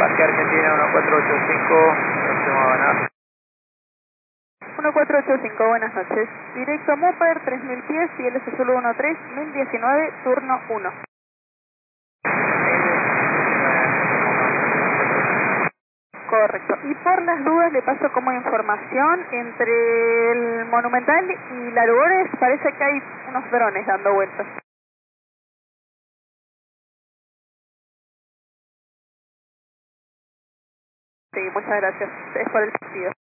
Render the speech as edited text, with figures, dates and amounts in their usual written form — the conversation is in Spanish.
Parque Argentina 1485, próximo a Baná. 1485, buenas noches. Directo a Mupper, 3000 pies, Fieles Azul 13, 1019, turno 1. Correcto. Y por las dudas le paso como información, entre el Monumental y la Lugones parece que hay unos drones dando vueltas. Sí, muchas gracias. Es por el sentido.